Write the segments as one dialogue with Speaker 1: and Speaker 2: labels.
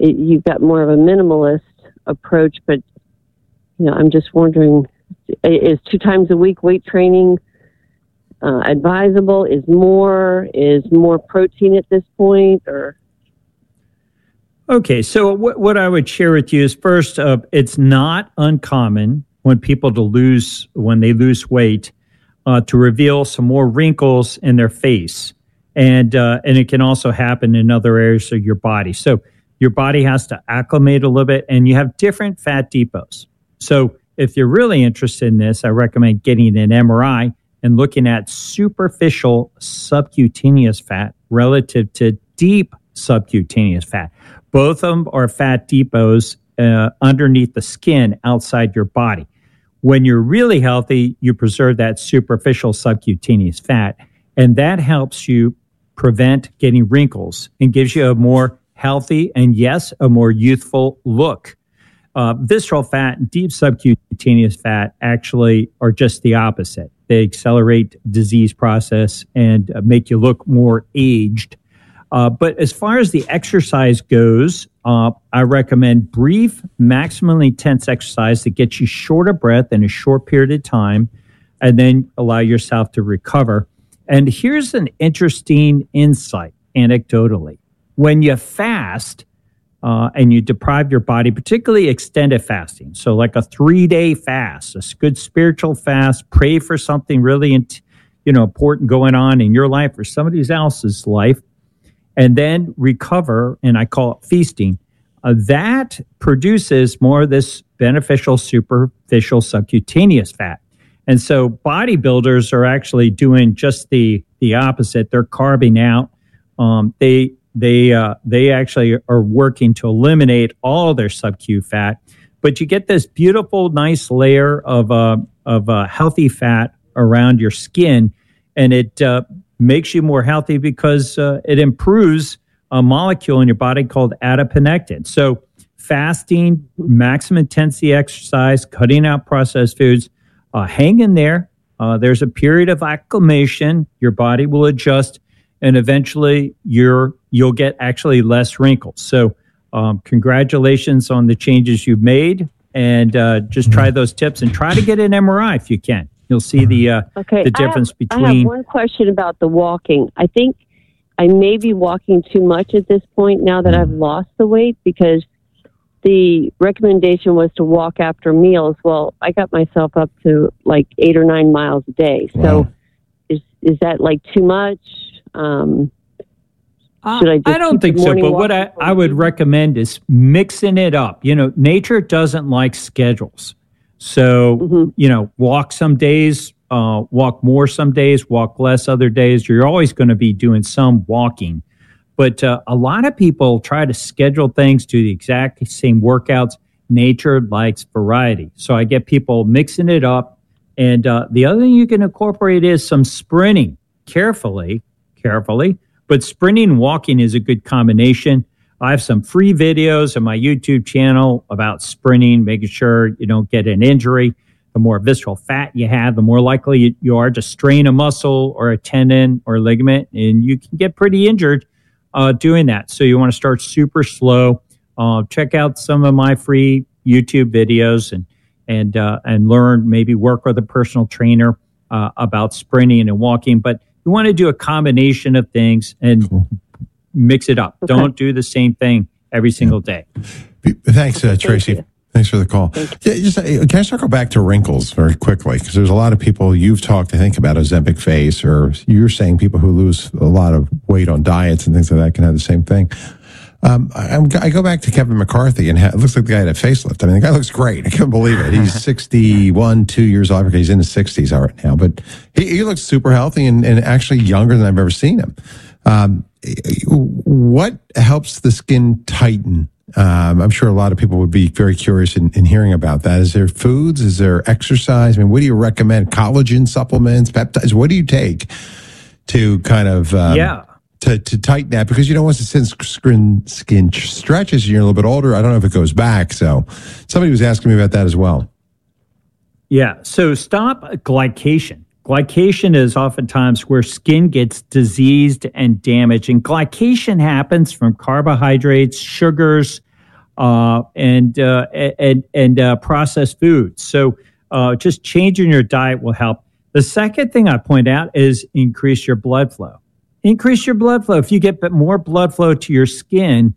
Speaker 1: you've got more of a minimalist approach, but I'm just wondering, is 2 times a week weight training advisable? Is more protein at this point, or?
Speaker 2: Okay, so what I would share with you is first, it's not uncommon when they lose weight to reveal some more wrinkles in their face, and it can also happen in other areas of your body. So your body has to acclimate a little bit, and you have different fat depots. So if you're really interested in this, I recommend getting an MRI and looking at superficial subcutaneous fat relative to deep subcutaneous fat. Both of them are fat depots underneath the skin outside your body. When you're really healthy, you preserve that superficial subcutaneous fat, and that helps you prevent getting wrinkles and gives you a more healthy and, yes, a more youthful look. Visceral fat and deep subcutaneous fat actually are just the opposite. They accelerate disease process and make you look more aged. But as far as the exercise goes, I recommend brief, maximally intense exercise that gets you short of breath in a short period of time, and then allow yourself to recover. And here's an interesting insight, anecdotally. When you fast and you deprive your body, particularly extended fasting, so like a 3-day fast, a good spiritual fast, pray for something really important going on in your life or somebody else's life, and then recover, and I call it feasting, that produces more of this beneficial superficial subcutaneous fat. And so bodybuilders are actually doing just the opposite. They're carving out. They actually are working to eliminate all their sub-Q fat, but you get this beautiful, nice layer of healthy fat around your skin, and it makes you more healthy because it improves a molecule in your body called adiponectin. So fasting, maximum intensity exercise, cutting out processed foods, hang in there. There's a period of acclimation. Your body will adjust, and eventually you'll get actually less wrinkles. So congratulations on the changes you've made, and just try those tips and try to get an MRI if you can. You'll see the difference between. I have
Speaker 1: one question about the walking. I think I may be walking too much at this point now that I've lost the weight, because the recommendation was to walk after meals. Well, I got myself up to like 8 or 9 miles a day. So is that like too much? Should I
Speaker 2: don't think so, but what I would recommend is mixing it up. Nature doesn't like schedules. So, walk some days, walk more some days, walk less other days. You're always going to be doing some walking. But a lot of people try to schedule things to the exact same workouts. Nature likes variety. So I get people mixing it up. And the other thing you can incorporate is some sprinting, carefully. But sprinting and walking is a good combination. I have some free videos on my YouTube channel about sprinting, making sure you don't get an injury. The more visceral fat you have, the more likely you are to strain a muscle or a tendon or a ligament, and you can get pretty injured doing that. So you want to start super slow. Check out some of my free YouTube videos and learn, maybe work with a personal trainer about sprinting and walking. But you want to do a combination of things and mix it up. Okay. Don't do the same thing every single day.
Speaker 3: Thanks, Tracy. Thanks for the call. Can I circle back to wrinkles very quickly? Because there's a lot of people you've talked, I think, about Ozempic face, or you're saying people who lose a lot of weight on diets and things like that can have the same thing. I go back to Kevin McCarthy, and it looks like the guy had a facelift. I mean, the guy looks great. I can't believe it. He's 61, 2 years old. He's in his 60s right now, but he looks super healthy and actually younger than I've ever seen him. What helps the skin tighten? I'm sure a lot of people would be very curious in hearing about that. Is there foods? Is there exercise? I mean, what do you recommend? Collagen supplements, peptides? What do you take to kind of to tighten that? Because once the skin stretches and you're a little bit older, I don't know if it goes back. So somebody was asking me about that as well.
Speaker 2: Yeah. So stop glycation. Glycation is oftentimes where skin gets diseased and damaged. And glycation happens from carbohydrates, sugars, and processed foods. So just changing your diet will help. The second thing I point out is increase your blood flow. Increase your blood flow. If you get more blood flow to your skin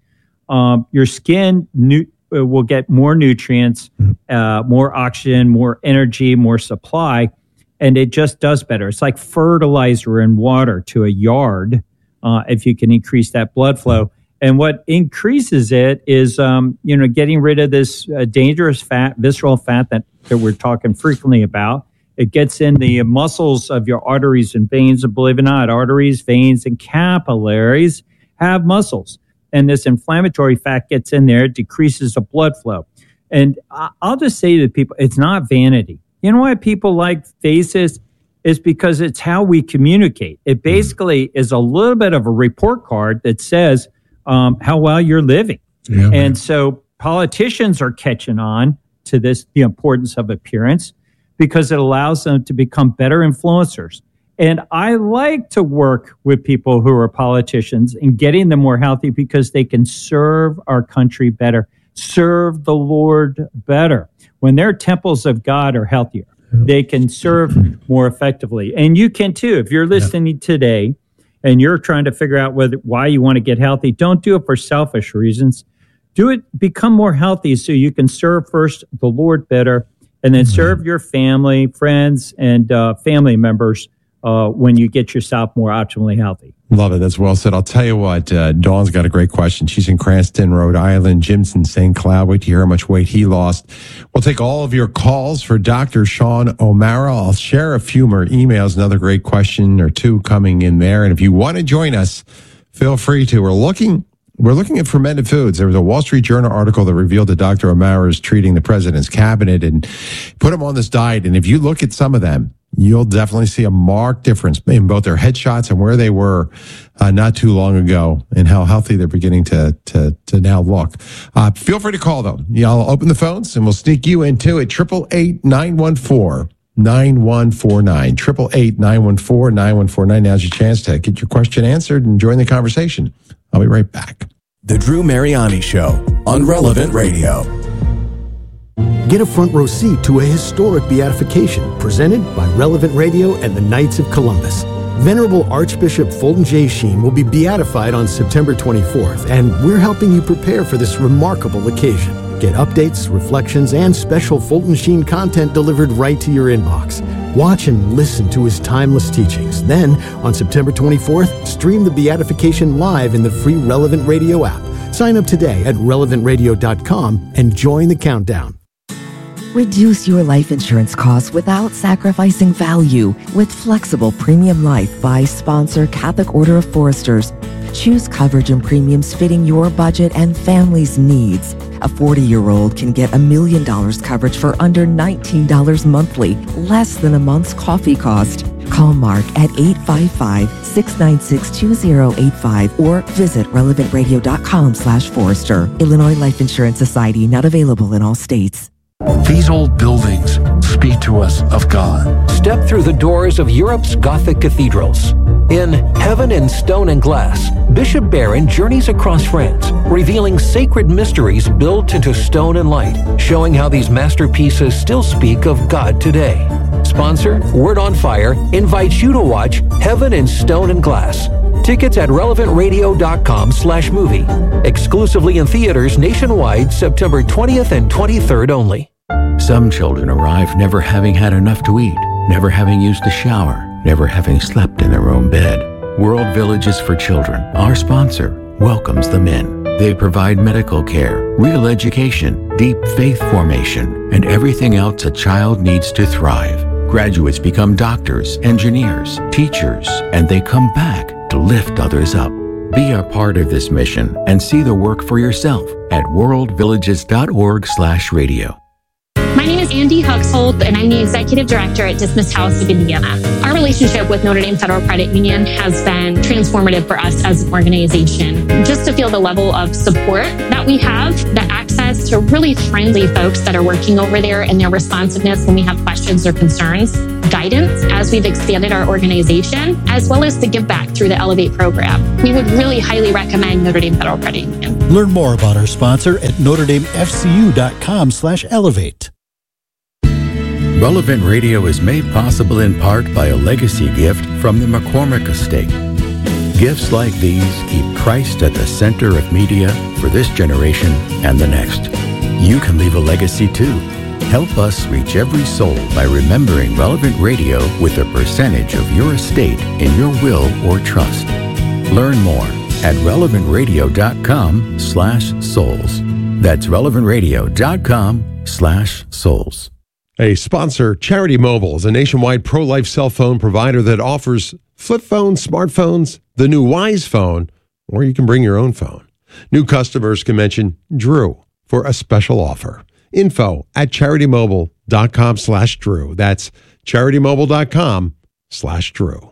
Speaker 2: will get more nutrients, more oxygen, more energy, more supply, and it just does better. It's like fertilizer in water to a yard if you can increase that blood flow. And what increases it is, getting rid of this dangerous fat, visceral fat that we're talking frequently about. It gets in the muscles of your arteries and veins. And believe it or not, arteries, veins, and capillaries have muscles. And this inflammatory fat gets in there, decreases the blood flow. And I'll just say to people, it's not vanity. You know why people like faces? Is because it's how we communicate. It basically is a little bit of a report card that says how well you're living. Yeah, and so politicians are catching on to this, the importance of appearance, because it allows them to become better influencers. And I like to work with people who are politicians and getting them more healthy because they can serve our country better, serve the Lord better. When their temples of God are healthier, they can serve more effectively. And you can too. If you're listening today and you're trying to figure out why you want to get healthy, don't do it for selfish reasons. Do it, become more healthy so you can serve first the Lord better, and then serve your family, friends, and family members when you get yourself more optimally healthy.
Speaker 3: Love it. That's well said. I'll tell you what, Dawn's got a great question. She's in Cranston, Rhode Island. Jim's in St. Cloud. Wait to hear how much weight he lost. We'll take all of your calls for Dr. Sean O'Mara. I'll share a few more emails, another great question or two coming in there. And if you want to join us, feel free to. We're looking at fermented foods. There was a Wall Street Journal article that revealed that Dr. O'Mara is treating the president's cabinet and put him on this diet. And if you look at some of them, you'll definitely see a marked difference in both their headshots and where they were not too long ago and how healthy they're beginning to now look. Feel free to call, though. I'll open the phones and we'll sneak you into it. 888-914-9149. 888-914-9149. Now's your chance to get your question answered and join the conversation. I'll be right back.
Speaker 4: The Drew Mariani Show on Relevant Radio.
Speaker 5: Get a front row seat to a historic beatification presented by Relevant Radio and the Knights of Columbus. Venerable Archbishop Fulton J. Sheen will be beatified on September 24th, and we're helping you prepare for this remarkable occasion. Get updates, reflections, and special Fulton Sheen content delivered right to your inbox. Watch and listen to his timeless teachings. Then, on September 24th, stream the beatification live in the free Relevant Radio app. Sign up today at relevantradio.com and join the countdown.
Speaker 6: Reduce your life insurance costs without sacrificing value with flexible premium life by sponsor Catholic Order of Foresters. Choose coverage and premiums fitting your budget and family's needs. A 40-year-old can get $1 million coverage for under $19 monthly, less than a month's coffee cost. Call Mark at 855-696-2085 or visit relevantradio.com/Forester. Illinois Life Insurance Society, not available in all states.
Speaker 7: These old buildings speak to us of God.
Speaker 8: Step through the doors of Europe's Gothic cathedrals. In Heaven in Stone and Glass, Bishop Barron journeys across France, revealing sacred mysteries built into stone and light, showing how these masterpieces still speak of God today. Sponsor, Word on Fire, invites you to watch Heaven in Stone and Glass. Tickets at relevantradio.com/movie. Exclusively in theaters nationwide, September 20th and 23rd only.
Speaker 9: Some children arrive never having had enough to eat, never having used a shower, never having slept in their own bed. World Villages for Children, our sponsor, welcomes them in. They provide medical care, real education, deep faith formation, and everything else a child needs to thrive. Graduates become doctors, engineers, teachers, and they come back to lift others up. Be a part of this mission and see the work for yourself at worldvillages.org/radio.
Speaker 10: My name is Andy Huxhold, and I'm the Executive Director at Dismissed House of Indiana. Our relationship with Notre Dame Federal Credit Union has been transformative for us as an organization. Just to feel the level of support that we have, the access to really friendly folks that are working over there, and their responsiveness when we have questions or concerns, guidance as we've expanded our organization, as well as the give back through the Elevate program. We would really highly recommend Notre Dame Federal Credit Union.
Speaker 11: Learn more about our sponsor at NotreDameFCU.com/elevate.
Speaker 9: Relevant Radio is made possible in part by a legacy gift from the McCormick Estate. Gifts like these keep Christ at the center of media for this generation and the next. You can leave a legacy too. Help us reach every soul by remembering Relevant Radio with a percentage of your estate in your will or trust. Learn more at relevantradio.com/souls. That's relevantradio.com/souls.
Speaker 12: A sponsor, Charity Mobile, is a nationwide pro-life cell phone provider that offers flip phones, smartphones, the new Wise phone, or you can bring your own phone. New customers can mention Drew for a special offer. Info at CharityMobile.com/Drew. That's CharityMobile.com/Drew.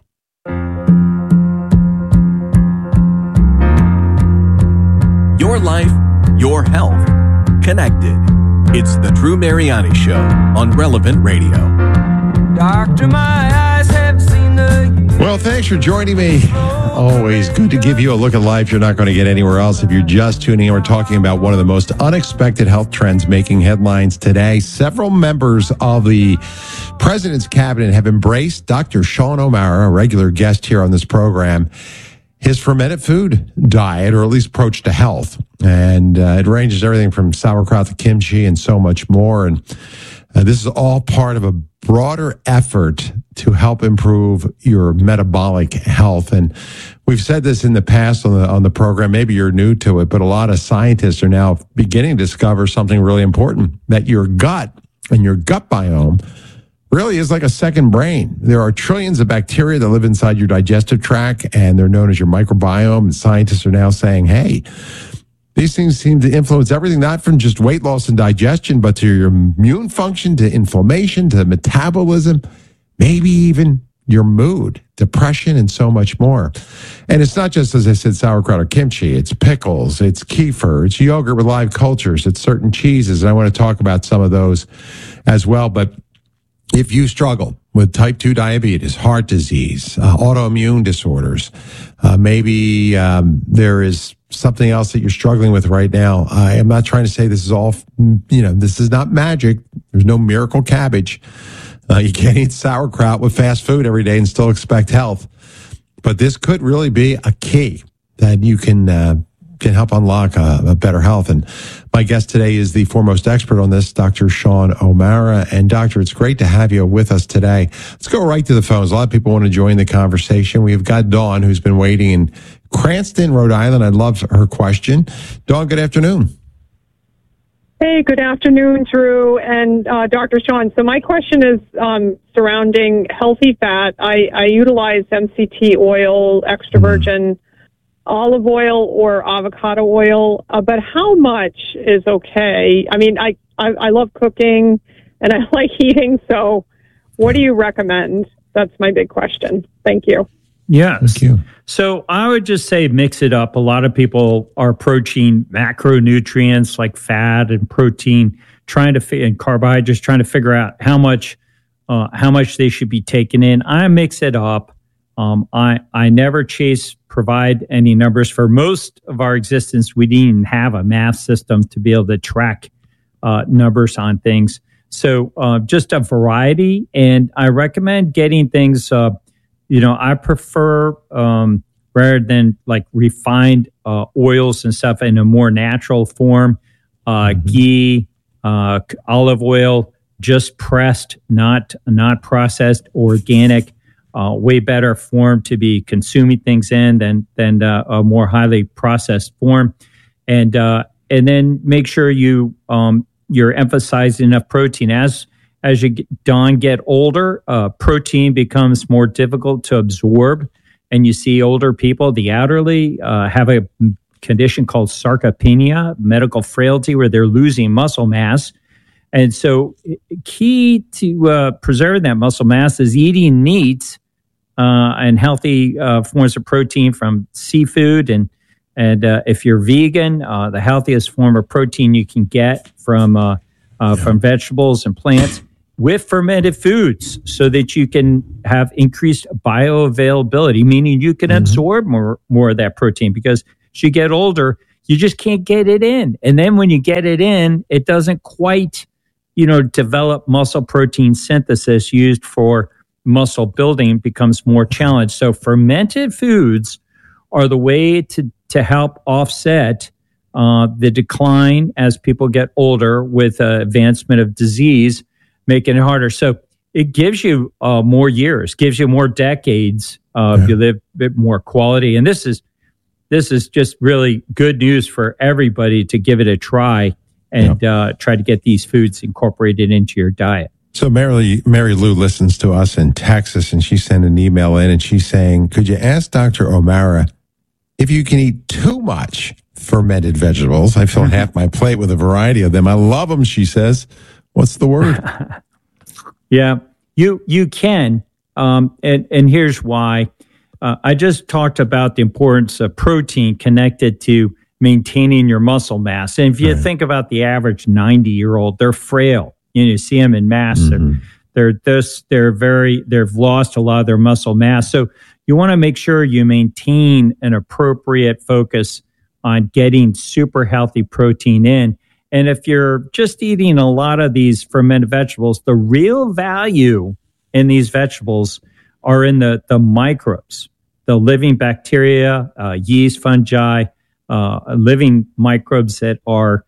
Speaker 13: Your life, your health, connected. It's the Drew Mariani Show on Relevant Radio.
Speaker 3: Doctor, my eyes have seen the... Well, thanks for joining me. Always good to give you a look at life you're not going to get anywhere else. If you're just tuning in, we're talking about one of the most unexpected health trends making headlines today. Several members of the president's cabinet have embraced Dr. Sean O'Mara, a regular guest here on this program, his fermented food diet, or at least approach to health. And it ranges everything from sauerkraut to kimchi and so much more. And this is all part of a broader effort to help improve your metabolic health. And we've said this in the past on the program. Maybe you're new to it, but a lot of scientists are now beginning to discover something really important, that your gut and your gut biome really is like a second brain. There are trillions of bacteria that live inside your digestive tract, and they're known as your microbiome. And scientists are now saying, hey, these things seem to influence everything, not from just weight loss and digestion, but to your immune function, to inflammation, to metabolism, maybe even your mood, depression, and so much more. And it's not just, as I said, sauerkraut or kimchi. It's pickles, it's kefir, it's yogurt with live cultures, it's certain cheeses. And I want to talk about some of those as well. But if you struggle with type 2 diabetes, heart disease, autoimmune disorders, maybe there is something else that you're struggling with right now. I am not trying to say this is all, this is not magic. There's no miracle cabbage. You can't eat sauerkraut with fast food every day and still expect health. But this could really be a key that you can help unlock a better health. And my guest today is the foremost expert on this, Dr. Sean O'Mara. And Doctor, it's great to have you with us today. Let's go right to the phones. A lot of people want to join the conversation. We've got Dawn, who's been waiting in Cranston, Rhode Island. I'd love her question. Dawn, good afternoon.
Speaker 14: Hey, good afternoon, Drew and Dr. Sean. So my question is surrounding healthy fat. I utilize MCT oil, extra virgin olive oil, or avocado oil, but how much is okay? I mean, I love cooking and I like eating, so what do you recommend? That's my big question. Thank you.
Speaker 2: Yes.
Speaker 3: Thank you.
Speaker 2: So I would just say mix it up. A lot of people are approaching macronutrients like fat and protein, and carbohydrates, trying to figure out how much they should be taking in. I mix it up. I never provide any numbers. For most of our existence, we didn't even have a math system to be able to track numbers on things. So just a variety, and I recommend getting things. I prefer rather than like refined oils and stuff in a more natural form. Ghee, olive oil, just pressed, not processed, organic. Way better form to be consuming things in than a more highly processed form, and then make sure you're emphasizing enough protein. As you get older, protein becomes more difficult to absorb, and you see older people, the elderly, have a condition called sarcopenia, medical frailty, where they're losing muscle mass. And so key to preserve that muscle mass is eating meats and healthy forms of protein from seafood. And if you're vegan, the healthiest form of protein you can get from vegetables and plants. with fermented foods so that you can have increased bioavailability, meaning you can absorb more of that protein, because as you get older, you just can't get it in. And then when you get it in, it doesn't quite, develop muscle protein synthesis used for muscle building becomes more challenged. So fermented foods are the way to help offset the decline as people get older with advancement of disease, making it harder. So it gives you more years, gives you more decades. You live a bit more quality. And this is just really good news for everybody to give it a try and try to get these foods incorporated into your diet.
Speaker 3: So Mary Lou listens to us in Texas, and she sent an email in, and she's saying, could you ask Dr. O'Mara if you can eat too much fermented vegetables? I fill half my plate with a variety of them. I love them, she says. What's the word?
Speaker 2: Yeah, you can. And here's why. I just talked about the importance of protein connected to maintaining your muscle mass. And if you think about the average 90-year-old, they're frail. You see them in mass. They've lost a lot of their muscle mass. So you want to make sure you maintain an appropriate focus on getting super healthy protein in. And if you're just eating a lot of these fermented vegetables, the real value in these vegetables are in the microbes, the living bacteria, yeast, fungi, living microbes that are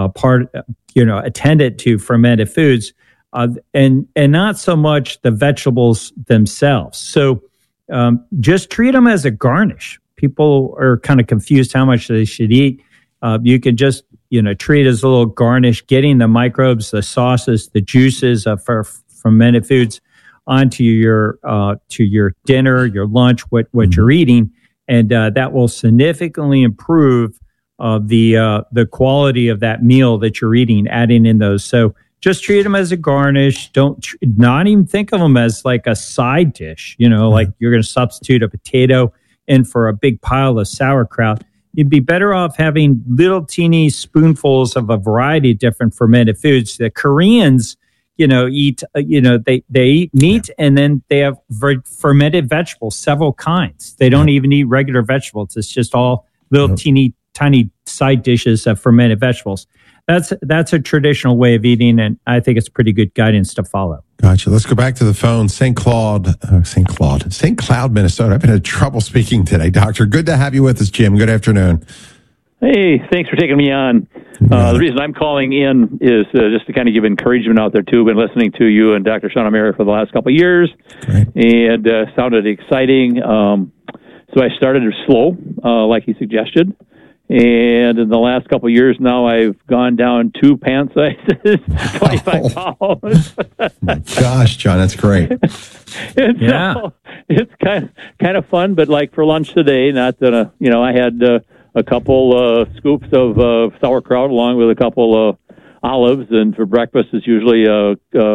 Speaker 2: attendant to fermented foods, and not so much the vegetables themselves. So just treat them as a garnish. People are kind of confused how much they should eat. You can just treat it as a little garnish, getting the microbes, the sauces, the juices of fermented foods onto your to your dinner, your lunch, what you're eating, and that will significantly improve the quality of that meal that you're eating, adding in those. So just treat them as a garnish. Not even think of them as like a side dish, like you're going to substitute a potato in for a big pile of sauerkraut. You'd be better off having little teeny spoonfuls of a variety of different fermented foods. The Koreans, eat, they eat meat and then they have fermented vegetables, several kinds. They don't even eat regular vegetables. It's just all little teeny tiny side dishes of fermented vegetables. That's a traditional way of eating, and I think it's pretty good guidance to follow.
Speaker 3: Gotcha. Let's go back to the phone. St. Cloud, Minnesota. I've been having trouble speaking today, Doctor. Good to have you with us, Jim. Good afternoon.
Speaker 15: Hey, thanks for taking me on. The reason I'm calling in is just to kind of give encouragement out there, too. Been listening to you and Dr. Sean O'Mara for the last couple of years, and sounded exciting. So I started slow, like he suggested. And in the last couple of years now, I've gone down 2 pant sizes, 25 pounds.
Speaker 3: My gosh, John, that's great.
Speaker 15: So it's kind of fun, but like for lunch today, not that, I had a couple scoops of sauerkraut along with a couple of olives, and for breakfast it's usually a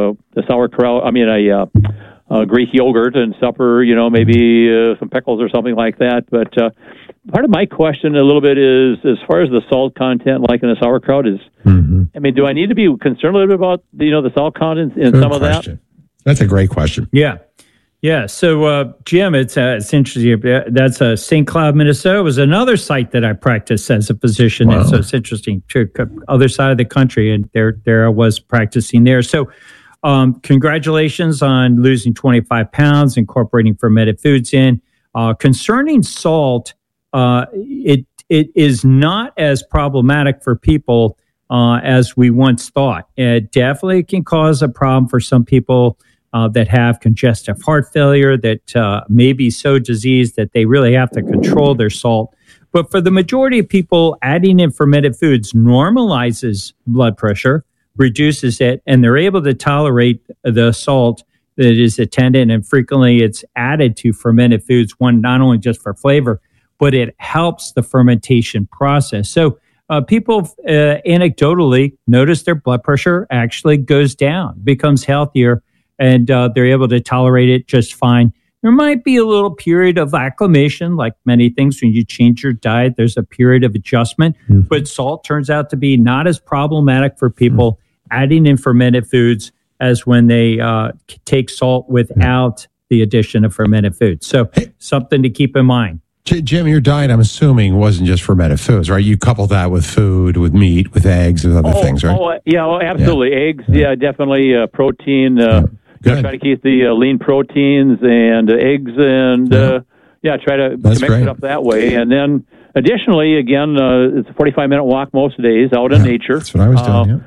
Speaker 15: Greek yogurt, and supper, maybe some pickles or something like that. But part of my question a little bit is, as far as the salt content, like in the sauerkraut, is, do I need to be concerned a little bit about, the salt content in some of that?
Speaker 3: That's a great question.
Speaker 2: Yeah. So, Jim, it's interesting. That's St. Cloud, Minnesota. It was another site that I practiced as a physician. Wow. And so it's interesting. To other side of the country, and there I was practicing there. So, congratulations on losing 25 pounds, incorporating fermented foods in. Concerning salt, it is not as problematic for people as we once thought. It definitely can cause a problem for some people that have congestive heart failure, that may be so diseased that they really have to control their salt. But for the majority of people, adding in fermented foods normalizes blood pressure, reduces it, and they're able to tolerate the salt that is attendant, and frequently it's added to fermented foods, one, not only just for flavor, but it helps the fermentation process. So people anecdotally notice their blood pressure actually goes down, becomes healthier, and they're able to tolerate it just fine. There might be a little period of acclimation, like many things. When you change your diet, there's a period of adjustment, but salt turns out to be not as problematic for people. Adding in fermented foods as when they take salt without the addition of fermented foods. So something to keep in mind.
Speaker 3: Jim, your diet, I'm assuming, wasn't just fermented foods, right? You coupled that with food, with meat, with eggs, and other things, right?
Speaker 15: Absolutely.
Speaker 3: Yeah.
Speaker 15: Eggs, definitely. Protein. Try to keep the lean proteins and eggs, and try to mix it up that way. And then, additionally, again, it's a 45-minute walk most days out in nature.
Speaker 3: That's what I was doing.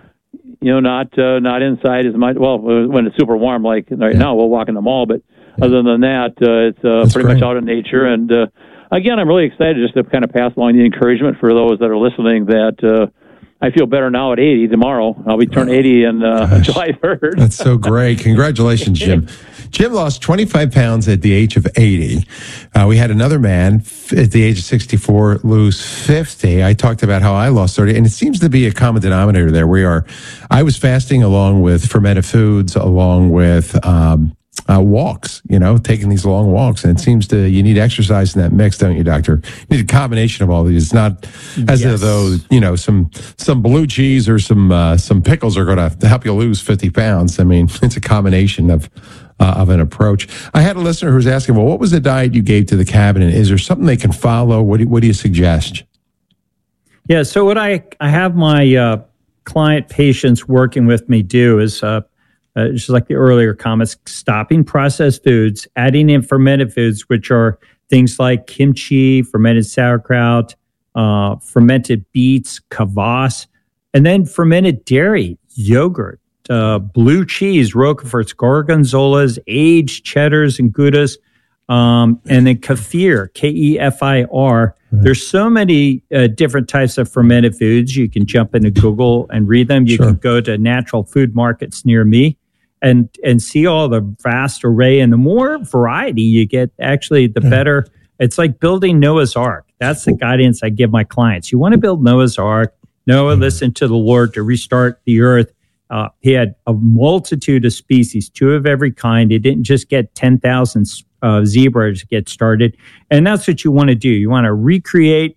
Speaker 15: Not inside as much. Well, when it's super warm, like right now, we'll walk in the mall. But other than that, it's pretty much out in nature. And again, I'm really excited just to kind of pass along the encouragement for those that are listening that I feel better now at 80 tomorrow. I'll be turning 80 in July 3rd.
Speaker 3: That's so great. Congratulations, Jim. Jim lost 25 pounds at the age of 80. We had another man at the age of 64 lose 50. I talked about how I lost 30, and it seems to be a common denominator there. I was fasting along with fermented foods, along with walks, taking these long walks. And it seems you need exercise in that mix, don't you, doctor? You need a combination of all these. It's not as though, some blue cheese or some pickles are going to help you lose 50 pounds. I mean, it's a combination of an approach. I had a listener who was asking, well, what was the diet you gave to the cabinet? Is there something they can follow? What do you suggest?
Speaker 2: Yeah. So what I have my client patients working with me do is, just like the earlier comments, stopping processed foods, adding in fermented foods, which are things like kimchi, fermented sauerkraut, fermented beets, kvass, and then fermented dairy, yogurt, blue cheese, roqueforts, gorgonzolas, aged cheddars and goudas, and then kefir, K-E-F-I-R. There's so many different types of fermented foods. You can jump into Google and read them. You can go to natural food markets near me and see all the vast array. And the more variety you get, actually, the better. It's like building Noah's Ark. That's the guidance I give my clients. You want to build Noah's Ark. Noah listened to the Lord to restart the earth. He had a multitude of species, 2 of every kind. He didn't just get 10,000 zebras to get started. And that's what you want to do. You want to recreate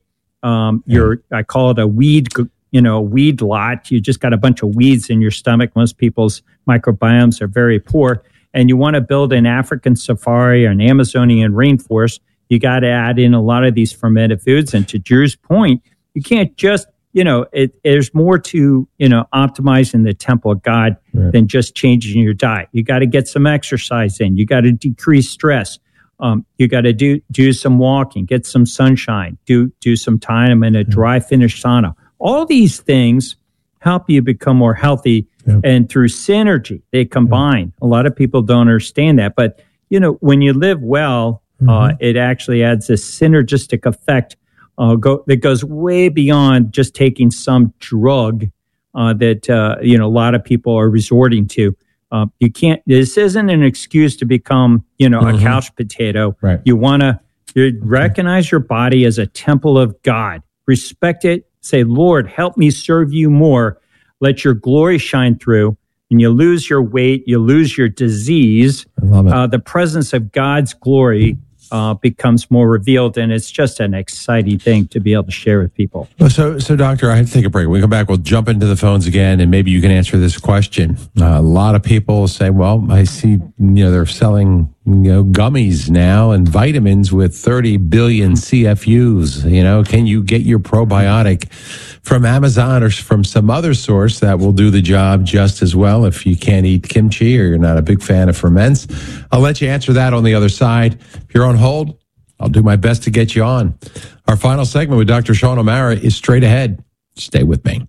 Speaker 2: I call it a weed lot. You just got a bunch of weeds in your stomach. Most people's microbiomes are very poor. And you want to build an African safari or an Amazonian rainforest. You got to add in a lot of these fermented foods. And to Drew's point, you can't just, there's more to, optimizing the temple of God than just changing your diet. You got to get some exercise in. You got to decrease stress. You got to do some walking, get some sunshine, do some time in a dry finish sauna. All these things help you become more healthy, and through synergy, they combine. A lot of people don't understand that, but when you live well, it actually adds a synergistic effect that goes way beyond just taking some drug that a lot of people are resorting to. You can't. This isn't an excuse to become a couch potato.
Speaker 3: Right.
Speaker 2: You want to recognize your body as a temple of God. Respect it. Say, Lord, help me serve you more. Let your glory shine through. And you lose your weight, you lose your disease.
Speaker 3: I love it.
Speaker 2: The presence of God's glory becomes more revealed, and it's just an exciting thing to be able to share with people.
Speaker 3: So, Doctor, I have to take a break. When we come back, we'll jump into the phones again, and maybe you can answer this question. A lot of people say, well, I see, they're selling, gummies now and vitamins with 30 billion CFUs. Can you get your probiotic from Amazon or from some other source that will do the job just as well if you can't eat kimchi or you're not a big fan of ferments? I'll let you answer that on the other side. If you're on hold, I'll do my best to get you on. Our final segment with Dr. Sean O'Mara is straight ahead. Stay with me.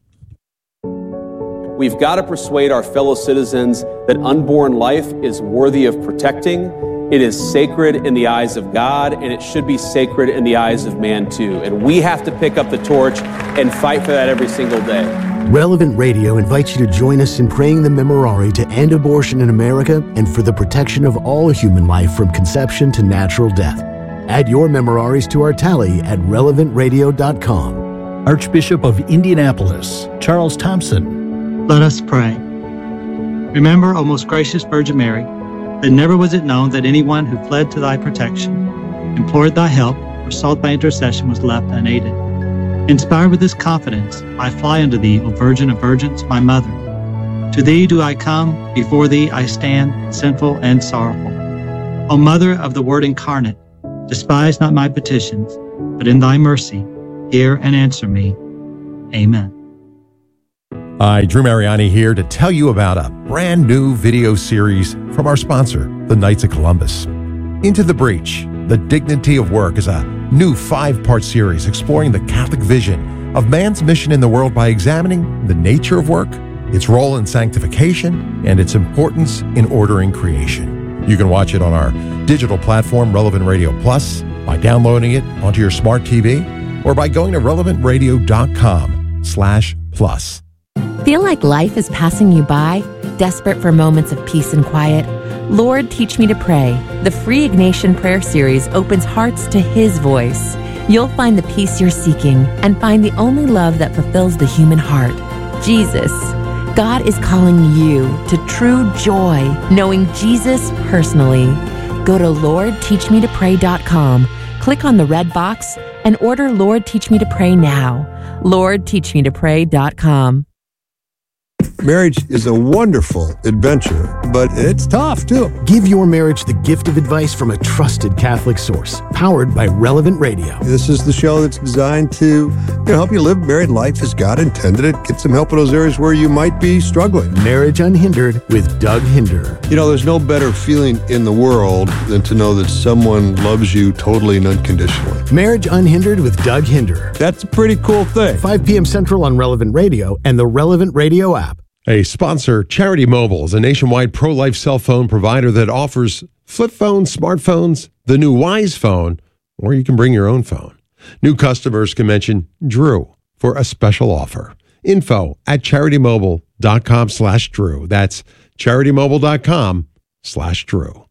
Speaker 16: We've got to persuade our fellow citizens that unborn life is worthy of protecting. It is sacred in the eyes of God, and it should be sacred in the eyes of man too. And we have to pick up the torch and fight for that every single day.
Speaker 5: Relevant Radio invites you to join us in praying the Memorare to end abortion in America and for the protection of all human life from conception to natural death. Add your Memoraries to our tally at relevantradio.com.
Speaker 11: Archbishop of Indianapolis, Charles Thompson.
Speaker 17: Let us pray. Remember, O most gracious Virgin Mary, that never was it known that anyone who fled to thy protection, implored thy help, or sought thy intercession was left unaided. Inspired with this confidence, I fly unto thee, O Virgin of Virgins, my Mother. To thee do I come, before thee I stand, sinful and sorrowful. O Mother of the Word incarnate, despise not my petitions, but in thy mercy hear and answer me. Amen.
Speaker 12: Hi, Drew Mariani here to tell you about a brand new video series from our sponsor, the Knights of Columbus. Into the Breach, The Dignity of Work is a new 5-part series exploring the Catholic vision of man's mission in the world by examining the nature of work, its role in sanctification, and its importance in ordering creation. You can watch it on our digital platform, Relevant Radio Plus, by downloading it onto your smart TV, or by going to relevantradio.com/plus.
Speaker 18: Feel like life is passing you by? Desperate for moments of peace and quiet? Lord, Teach Me to Pray. The free Ignatian prayer series opens hearts to His voice. You'll find the peace you're seeking and find the only love that fulfills the human heart, Jesus. God is calling you to true joy, knowing Jesus personally. Go to LordTeachMeToPray.com, click on the red box, and order Lord, Teach Me to Pray now. LordTeachMeToPray.com.
Speaker 19: Marriage is a wonderful adventure, but it's tough, too.
Speaker 5: Give your marriage the gift of advice from a trusted Catholic source, powered by Relevant Radio.
Speaker 19: This is the show that's designed to help you live married life as God intended it. Get some help in those areas where you might be struggling.
Speaker 5: Marriage Unhindered with Doug Hinder.
Speaker 19: You know, there's no better feeling in the world than to know that someone loves you totally and unconditionally.
Speaker 5: Marriage Unhindered with Doug Hinder.
Speaker 19: That's a pretty cool thing.
Speaker 5: 5 p.m. Central on Relevant Radio and the Relevant Radio app.
Speaker 12: A sponsor, Charity Mobile, is a nationwide pro-life cell phone provider that offers flip phones, smartphones, the new Wise phone, or you can bring your own phone. New customers can mention Drew for a special offer. Info at CharityMobile.com/Drew. That's CharityMobile.com/Drew.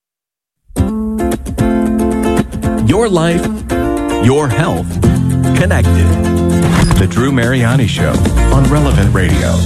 Speaker 13: Your life, your health, connected. The Drew Mariani Show on Relevant Radio.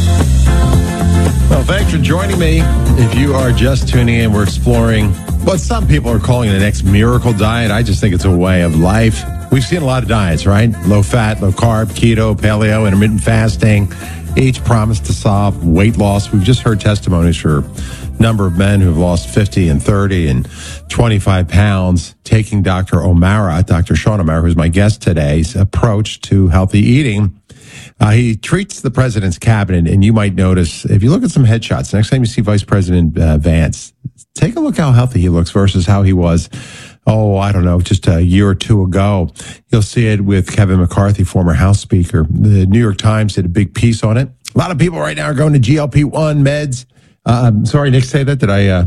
Speaker 12: Well, thanks for joining me. If you are just tuning in, we're exploring what some people are calling the next miracle diet. I just think it's a way of life. We've seen a lot of diets, right? Low fat, low carb, keto, paleo, intermittent fasting. Each promise to solve weight loss. We've just heard testimonies for a number of men who've lost 50 and 30 and 25 pounds, taking Dr. O'Mara, Dr. Sean O'Mara, who's my guest today's approach to healthy eating. He treats the president's cabinet, and you might notice, if you look at some headshots, next time you see Vice President Vance, take a look how healthy he looks versus how he was, I don't know, just a year or two ago. You'll see it with Kevin McCarthy, former House Speaker. The New York Times did a big piece on it. A lot of people right now are going to GLP-1 meds. Sorry, Nick, say that? Did I...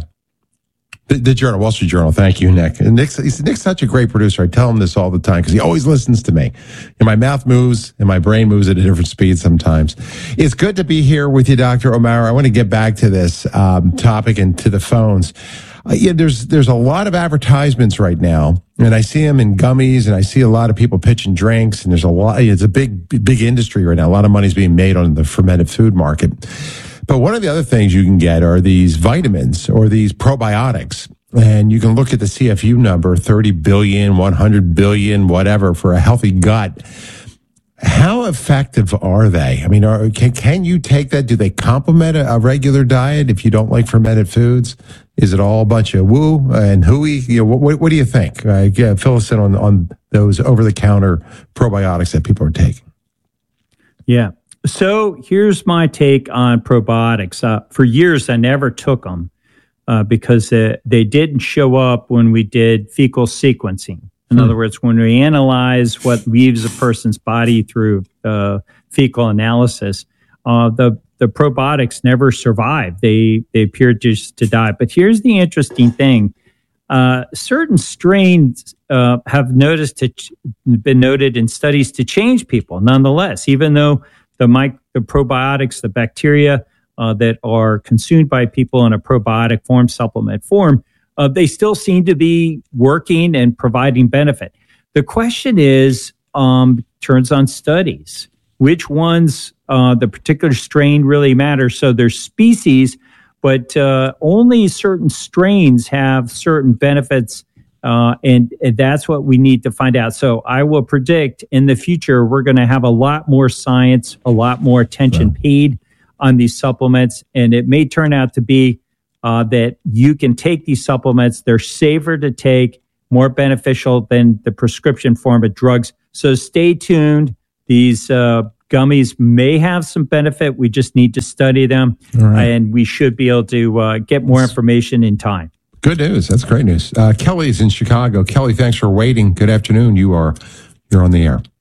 Speaker 12: The Journal, Wall Street Journal. Thank you, Nick. And Nick's such a great producer. I tell him this all the time because he always listens to me. And my mouth moves and my brain moves at a different speed sometimes. It's good to be here with you, Dr. O'Mara. I want to get back to this topic and to the phones. There's a lot of advertisements right now, and I see them in gummies, and I see a lot of people pitching drinks, and there's a lot. It's a big industry right now. A lot of money's being made on the fermented food market. But one of the other things you can get are these vitamins or these probiotics. And you can look at the CFU number, 30 billion, 100 billion, whatever, for a healthy gut. How effective are they? I mean, can you take that? Do they complement a regular diet if you don't like fermented foods? Is it all a bunch of woo and hooey? What do you think? Fill us in on those over-the-counter probiotics that people are taking.
Speaker 2: Yeah. So here's my take on probiotics. For years, I never took them because they didn't show up when we did fecal sequencing. In other words, when we analyze what leaves a person's body through fecal analysis, the probiotics never survived. They appeared just to die. But here's the interesting thing. Certain strains have been noted in studies to change people nonetheless, even though the probiotics, the bacteria that are consumed by people in a probiotic form, supplement form, they still seem to be working and providing benefit. The question is, turns on studies. Which ones, the particular strain really matters? So there's species, but only certain strains have certain benefits, and that's what we need to find out. So I will predict in the future, we're going to have a lot more science, a lot more attention paid on these supplements, and it may turn out to be that you can take these supplements. They're safer to take, more beneficial than the prescription form of drugs. So stay tuned. These gummies may have some benefit. We just need to study them, and we should be able to get more information in time.
Speaker 3: Good news. That's great news. Kelly's in Chicago. Kelly, thanks for waiting. Good afternoon. You're on the air.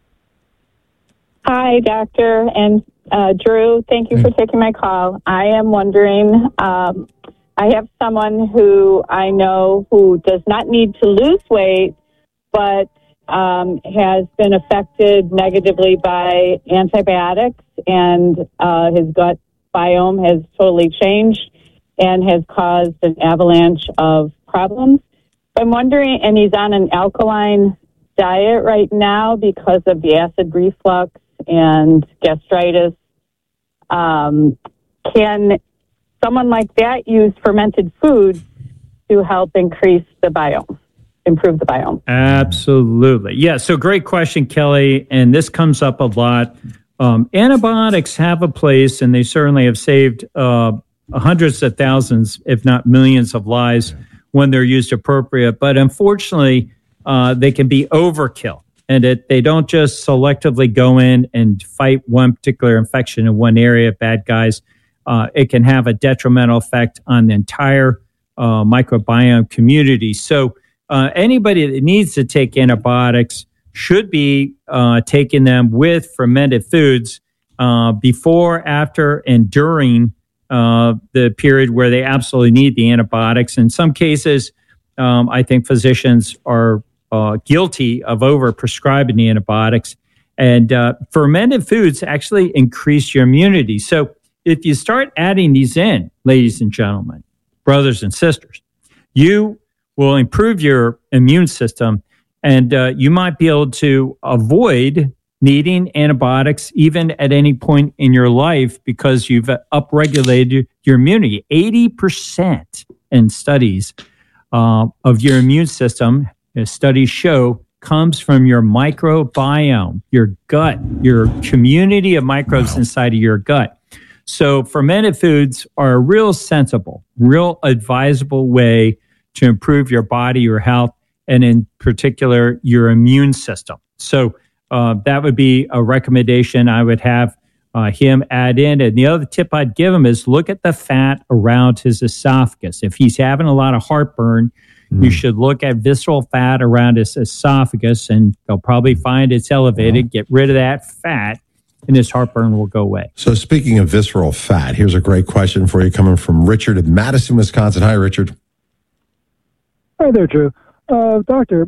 Speaker 20: Hi, Doctor and Drew. Thank you for taking my call. I am wondering, I have someone who I know who does not need to lose weight, but has been affected negatively by antibiotics, and his gut biome has totally changed and has caused an avalanche of problems. I'm wondering, and he's on an alkaline diet right now because of the acid reflux and gastritis. Can someone like that use fermented foods to help increase the biome, improve the biome?
Speaker 2: Absolutely. Yeah, so great question, Kelly, and this comes up a lot. Antibiotics have a place, and they certainly have saved hundreds of thousands, if not millions of lives when they're used appropriate. But unfortunately, they can be overkill, and they don't just selectively go in and fight one particular infection in one area, bad guys. It can have a detrimental effect on the entire microbiome community. So anybody that needs to take antibiotics should be taking them with fermented foods before, after, and during the period where they absolutely need the antibiotics. In some cases, I think physicians are guilty of over-prescribing the antibiotics. And fermented foods actually increase your immunity. So if you start adding these in, ladies and gentlemen, brothers and sisters, you will improve your immune system, and you might be able to avoid needing antibiotics even at any point in your life because you've upregulated your immunity. 80% in studies of your immune system, as studies show, comes from your microbiome, your gut, your community of microbes inside of your gut. So fermented foods are a real sensible, real advisable way to improve your body, your health, and in particular, your immune system. So that would be a recommendation I would have him add in. And the other tip I'd give him is look at the fat around his esophagus. If he's having a lot of heartburn, you should look at visceral fat around his esophagus, and they'll probably find it's elevated. Get rid of that fat, and his heartburn will go away.
Speaker 3: So speaking of visceral fat, here's a great question for you coming from Richard in Madison, Wisconsin. Hi, Richard.
Speaker 21: Hi there, Drew. Doctor,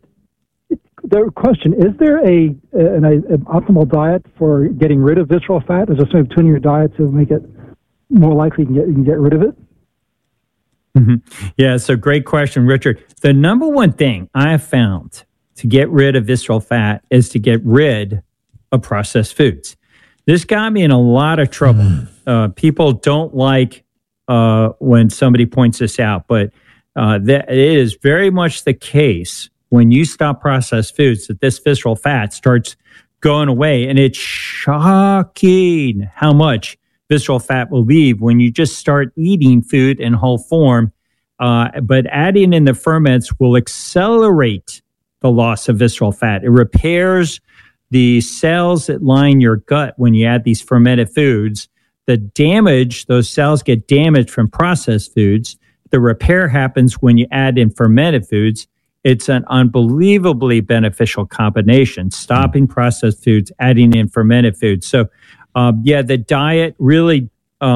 Speaker 21: the question, is there an optimal diet for getting rid of visceral fat? Is there something tuning your diet to make it more likely you can get rid of it?
Speaker 2: Mm-hmm. Yeah, so great question, Richard. The number one thing I have found to get rid of visceral fat is to get rid of processed foods. This got me in a lot of trouble. People don't like when somebody points this out, but that it is very much the case when you stop processed foods that this visceral fat starts going away. And it's shocking how much visceral fat will leave when you just start eating food in whole form. But adding in the ferments will accelerate the loss of visceral fat. It repairs the cells that line your gut when you add these fermented foods. The damage, those cells get damaged from processed foods. The repair happens when you add in fermented foods. It's an unbelievably beneficial combination, stopping processed foods, adding in fermented foods. So, the diet really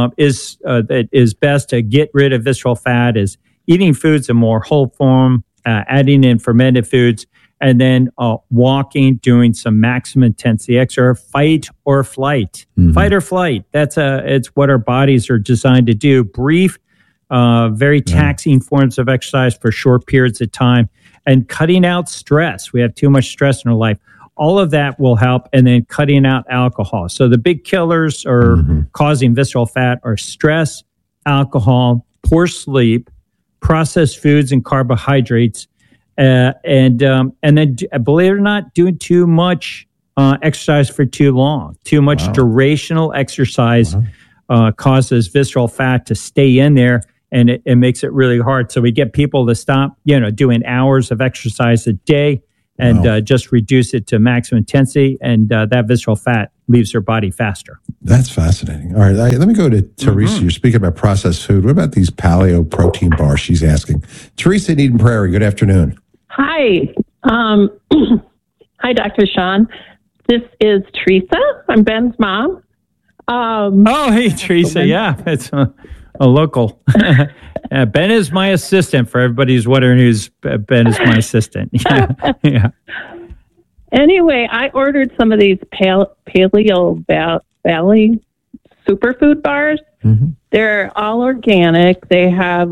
Speaker 2: is best to get rid of visceral fat, is eating foods in more whole form, adding in fermented foods, and then walking, doing some maximum intensity exercise, fight or flight. Fight or flight. It's what our bodies are designed to do. Brief, very taxing forms of exercise for short periods of time, and cutting out stress. We have too much stress in our life. All of that will help, and then cutting out alcohol. So the big killers are causing visceral fat are stress, alcohol, poor sleep, processed foods and carbohydrates, and then, believe it or not, doing too much exercise for too long. Too much durational exercise causes visceral fat to stay in there, and it makes it really hard. So we get people to stop, doing hours of exercise a day and just reduce it to maximum intensity, and that visceral fat leaves their body faster.
Speaker 3: That's fascinating. All right, let me go to Teresa. You're speaking about processed food. What about these paleo protein bars? She's asking. Teresa in Eden Prairie, good afternoon.
Speaker 1: Hi. Hi, Dr. Sean. This is Teresa. I'm Ben's mom.
Speaker 2: Hey, Teresa. Yeah, it's a local. Ben is my assistant, for everybody who's wondering who's Ben is my assistant. Yeah.
Speaker 1: Anyway, I ordered some of these Paleo Valley superfood bars. Mm-hmm. They're all organic. They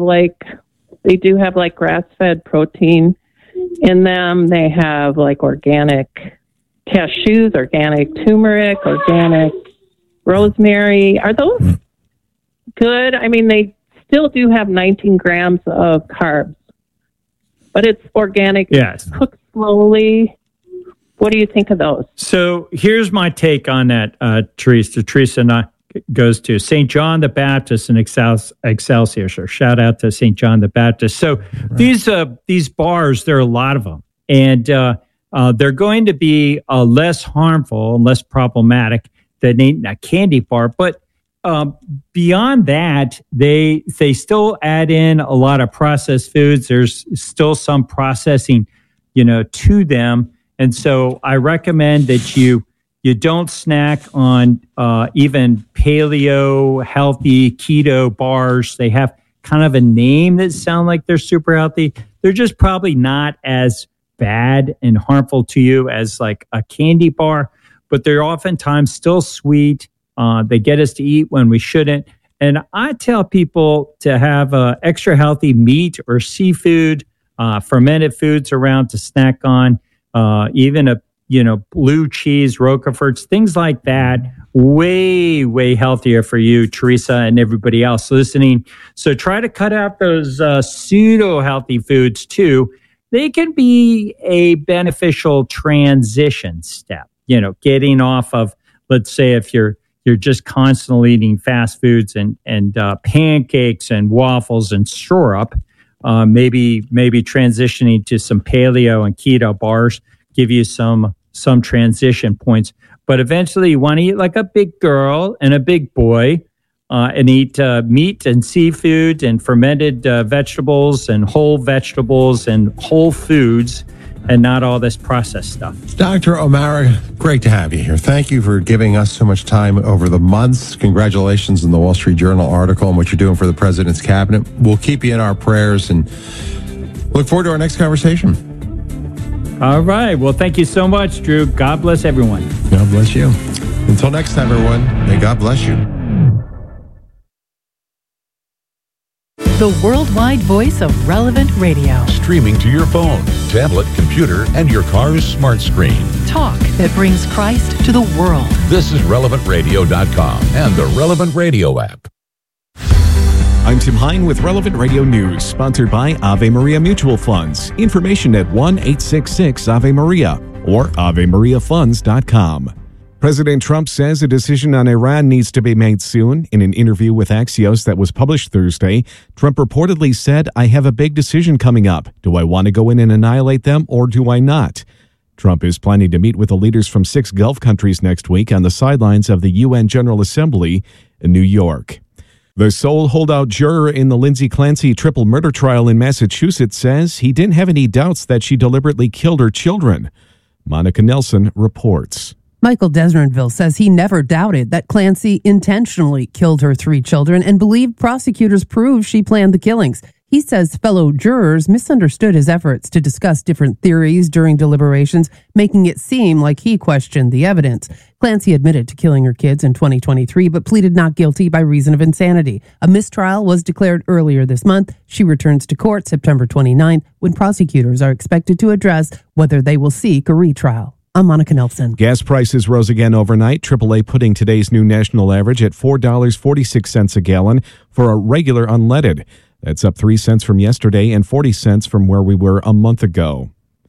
Speaker 1: do have grass-fed protein in them. They have organic cashews, organic turmeric, organic rosemary. Are those good? I mean, they still do have 19 grams of carbs, but it's organic.
Speaker 2: Yes.
Speaker 1: Cooked slowly. What do you think of those?
Speaker 2: So here's my take on that, Teresa. Teresa and I goes to St. John the Baptist in Excelsior. So shout out to St. John the Baptist. So these bars, there are a lot of them, and they're going to be less harmful and less problematic than a candy bar. But beyond that, they still add in a lot of processed foods. There's still some processing, to them. And so I recommend that you don't snack on even paleo, healthy, keto bars. They have kind of a name that sound like they're super healthy. They're just probably not as bad and harmful to you as like a candy bar, but they're oftentimes still sweet. They get us to eat when we shouldn't. And I tell people to have extra healthy meat or seafood, fermented foods around to snack on. Even blue cheese, Roqueforts, things like that, way, way healthier for you, Teresa, and everybody else listening. So try to cut out those pseudo-healthy foods too. They can be a beneficial transition step, getting off of, let's say, if you're just constantly eating fast foods and pancakes and waffles and syrup, maybe transitioning to some paleo and keto bars give you some transition points. But eventually you want to eat like a big girl and a big boy and eat meat and seafood and fermented vegetables and whole vegetables and whole foods and not all this processed stuff.
Speaker 3: Dr. O'Mara, great to have you here. Thank you for giving us so much time over the months. Congratulations on the Wall Street Journal article and what you're doing for the president's cabinet. We'll keep you in our prayers and look forward to our next conversation.
Speaker 2: All right. Well, thank you so much, Drew. God bless everyone.
Speaker 3: God bless you. Until next time, everyone, may God bless you.
Speaker 22: The worldwide voice of Relevant Radio.
Speaker 23: Streaming to your phone, tablet, computer, and your car's smart screen.
Speaker 22: Talk that brings Christ to the world.
Speaker 23: This is RelevantRadio.com and the Relevant Radio app.
Speaker 24: I'm Tim Hine with Relevant Radio News, sponsored by Ave Maria Mutual Funds. Information at 1-866-AVE-MARIA or AveMariaFunds.com. President Trump says a decision on Iran needs to be made soon. In an interview with Axios that was published Thursday, Trump reportedly said, "I have a big decision coming up. Do I want to go in and annihilate them or do I not?" Trump is planning to meet with the leaders from 6 Gulf countries next week on the sidelines of the UN General Assembly in New York. The sole holdout juror in the Lindsay Clancy triple murder trial in Massachusetts says he didn't have any doubts that she deliberately killed her children. Monica Nelson reports.
Speaker 25: Michael Desrenville says he never doubted that Clancy intentionally killed her 3 children and believed prosecutors proved she planned the killings. He says fellow jurors misunderstood his efforts to discuss different theories during deliberations, making it seem like he questioned the evidence. Clancy admitted to killing her kids in 2023, but pleaded not guilty by reason of insanity. A mistrial was declared earlier this month. She returns to court September 29th, when prosecutors are expected to address whether they will seek a retrial. I'm Monica Nelson.
Speaker 24: Gas prices rose again overnight, AAA putting today's new national average at $4.46 a gallon for a regular unleaded. That's up 3 cents from yesterday and 40 cents from where we were a month ago.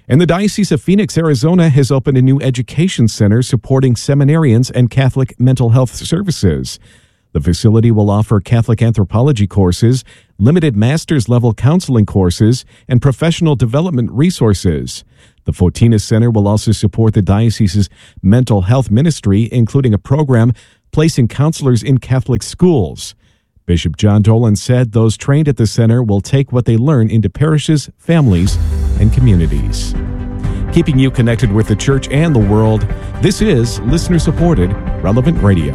Speaker 24: And the Diocese of Phoenix, Arizona has opened a new education center supporting seminarians and Catholic mental health services. The facility will offer Catholic anthropology courses, limited master's level counseling courses, and professional development resources. The Fotina Center will also support the diocese's mental health ministry, including a program placing counselors in Catholic schools. Bishop John Dolan said those trained at the center will take what they learn into parishes, families, and communities. Keeping you connected with the church and the world, this is listener-supported Relevant Radio.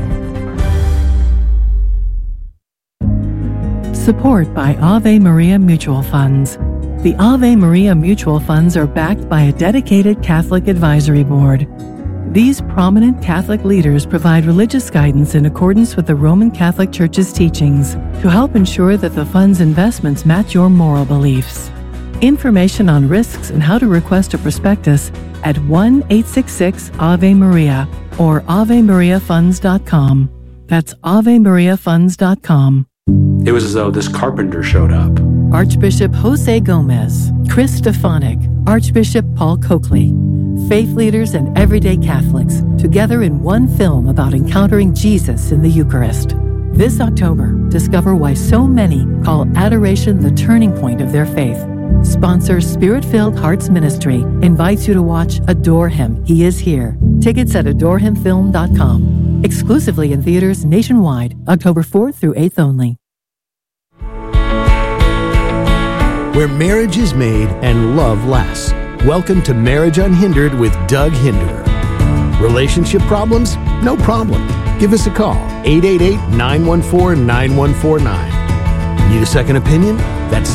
Speaker 22: Support by Ave Maria Mutual Funds. The Ave Maria Mutual Funds are backed by a dedicated Catholic advisory board. These prominent Catholic leaders provide religious guidance in accordance with the Roman Catholic Church's teachings to help ensure that the fund's investments match your moral beliefs. Information on risks and how to request a prospectus at 1-866-AVE-MARIA or AveMariaFunds.com. That's AveMariaFunds.com.
Speaker 4: It was as though this carpenter showed up.
Speaker 22: Archbishop Jose Gomez, Chris Stefanik, Archbishop Paul Coakley. Faith leaders and everyday Catholics together in one film about encountering Jesus in the Eucharist. This October, discover why so many call adoration the turning point of their faith. Sponsor Spirit-Filled Hearts Ministry invites you to watch Adore Him, He Is Here. Tickets at adorehimfilm.com. Exclusively in theaters nationwide, October 4th through 8th only.
Speaker 5: Where marriage is made and love lasts. Welcome to Marriage Unhindered with Doug Hinderer. Relationship problems? No problem. Give us a call, 888-914-9149. Need a second opinion? That's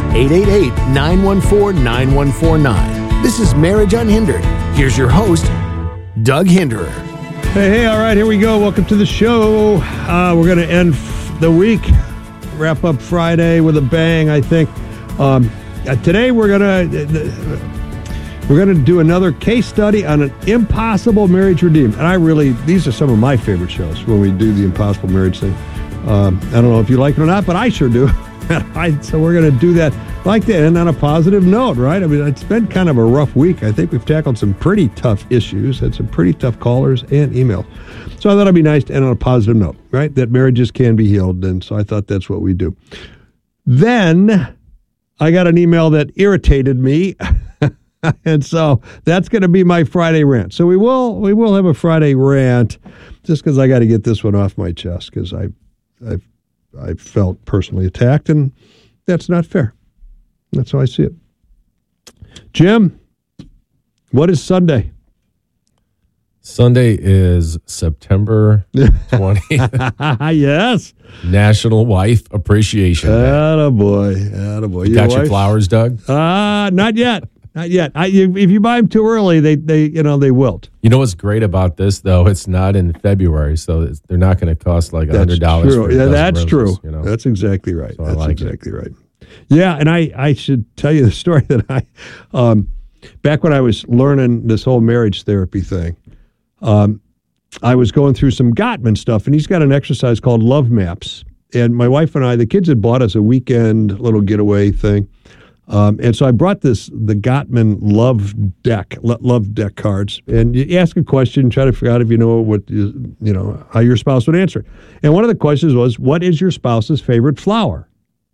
Speaker 5: 888-914-9149. This is Marriage Unhindered. Here's your host, Doug Hinderer.
Speaker 6: Hey, all right, here we go. Welcome to the show. We're going to end the week, wrap up Friday with a bang, I think. Today we're going to do another case study on an Impossible Marriage Redeemed. And these are some of my favorite shows when we do the Impossible Marriage thing. I don't know if you like it or not, but I sure do. So we're going to do that. I like to end on a positive note, right? I mean, it's been kind of a rough week. I think we've tackled some pretty tough issues, had some pretty tough callers and emails. So I thought it'd be nice to end on a positive note, right? That marriages can be healed. And so I thought that's what we do. Then I got an email that irritated me. And so that's going to be my Friday rant. So we will have a Friday rant just because I got to get this one off my chest because I felt personally attacked, and that's not fair. That's how I see it. Jim, what is Sunday?
Speaker 7: Sunday is September 20th.
Speaker 6: Yes.
Speaker 7: National Wife Appreciation Day.
Speaker 6: Attaboy.
Speaker 7: You got your flowers, Doug?
Speaker 6: Not yet. Not yet. If you buy them too early, they wilt.
Speaker 7: You know what's great about this, though? It's not in February, so they're not going to cost like $100.
Speaker 6: True. Yeah, that's true. You know? That's exactly right. So that's exactly right. Yeah, and I should tell you the story that I, back when I was learning this whole marriage therapy thing, I was going through some Gottman stuff, and he's got an exercise called Love Maps. And my wife and I, the kids had bought us a weekend little getaway thing. And so I brought the Gottman Love Deck cards, and you ask a question, try to figure out if you know how your spouse would answer. And one of the questions was, what is your spouse's favorite flower?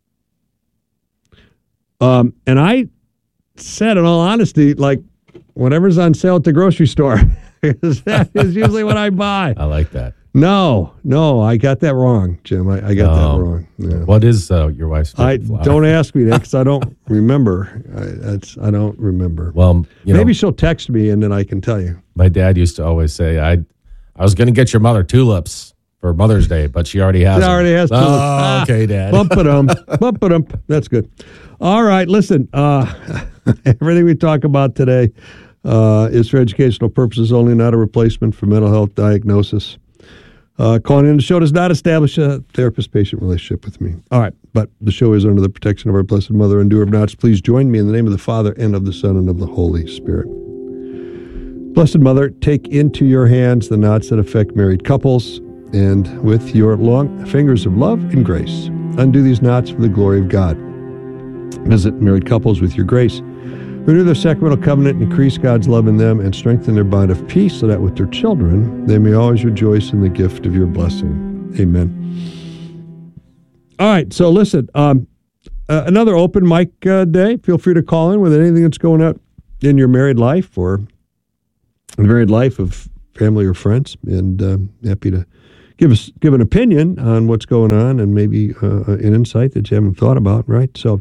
Speaker 6: And I said, in all honesty, like, whatever's on sale at the grocery store. That is usually what I buy.
Speaker 7: I like that.
Speaker 6: No, I got that wrong, Jim. I got that wrong. Yeah.
Speaker 7: What is your wife's favorite flower?
Speaker 6: Don't ask me that because I don't remember. I don't remember.
Speaker 7: Well,
Speaker 6: maybe she'll text me and then I can tell you.
Speaker 7: My dad used to always say, I was going to get your mother tulips for Mother's Day, but she already has them.
Speaker 6: She already has tulips.
Speaker 7: Oh, okay, Dad.
Speaker 6: Bump-a-dum. That's good. All right, listen. Everything we talk about today is for educational purposes only, not a replacement for mental health diagnosis. Calling in the show does not establish a therapist-patient relationship with me. All right, but the show is under the protection of our Blessed Mother and doer of knots. Please join me in the name of the Father, and of the Son, and of the Holy Spirit. Blessed Mother, take into your hands the knots that affect married couples, and with your long fingers of love and grace, undo these knots for the glory of God. Visit married couples with your grace. Renew their sacramental covenant, increase God's love in them, and strengthen their bond of peace so that with their children they may always rejoice in the gift of your blessing. Amen. All right, so listen, another open mic day. Feel free to call in with anything that's going on in your married life or the married life of family or friends, and happy to give an opinion on what's going on and maybe an insight that you haven't thought about, right? So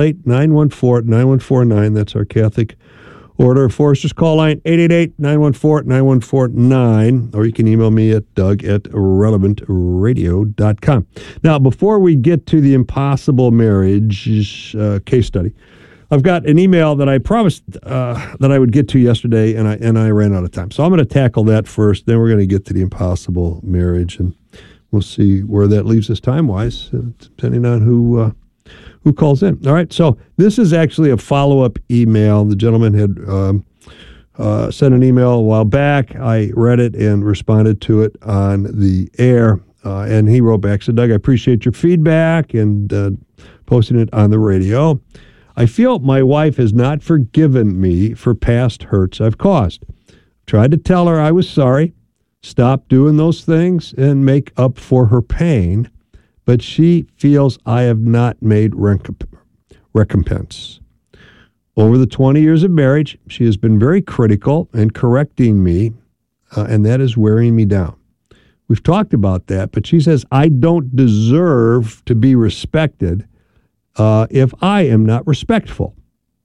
Speaker 6: 888-914-9149, that's our Catholic Order of Foresters call line, 888-914-9149, or you can email me at doug@relevantradio.com. Now, before we get to the impossible marriage case study, I've got an email that I promised that I would get to yesterday, and I ran out of time. So I'm going to tackle that first, then we're going to get to the impossible marriage, and we'll see where that leaves us time-wise, depending on who calls in. All right, so this is actually a follow-up email. The gentleman had sent an email a while back. I read it and responded to it on the air, and he wrote back, said, Doug, I appreciate your feedback and posting it on the radio. I feel my wife has not forgiven me for past hurts I've caused. Tried to tell her I was sorry, stop doing those things, and make up for her pain, but she feels I have not made recompense. Over the 20 years of marriage, she has been very critical and correcting me, and that is wearing me down. We've talked about that, but she says I don't deserve to be respected if I am not respectful.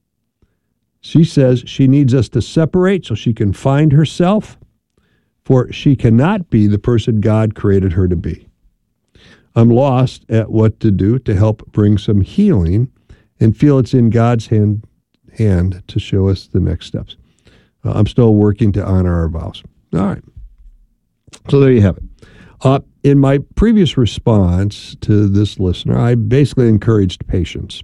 Speaker 6: She says she needs us to separate so she can find herself, for she cannot be the person God created her to be. I'm lost at what to do to help bring some healing and feel it's in God's hand to show us the next steps. I'm still working to honor our vows. All right. So there you have it. In my previous response to this listener, I basically encouraged patience.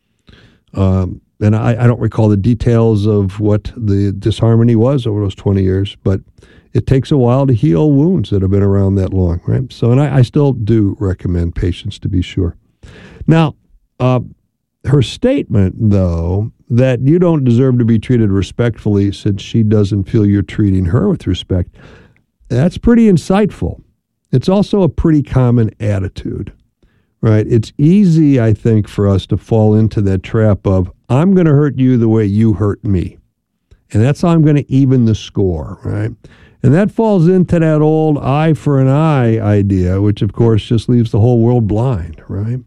Speaker 6: And I don't recall the details of what the disharmony was over those 20 years, but it takes a while to heal wounds that have been around that long, right? So, and I still do recommend patience, to be sure. Now, her statement, though, that you don't deserve to be treated respectfully since she doesn't feel you're treating her with respect, that's pretty insightful. It's also a pretty common attitude, right? It's easy, I think, for us to fall into that trap of, I'm going to hurt you the way you hurt me. And that's how I'm going to even the score, right? And that falls into that old eye for an eye idea, which, of course, just leaves the whole world blind, right?